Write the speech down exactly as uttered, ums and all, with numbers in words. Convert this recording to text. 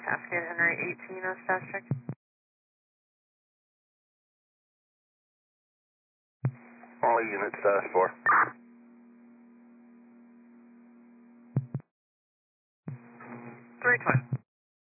Cascade Henry eighteen on status check. All units, status four. three twenty.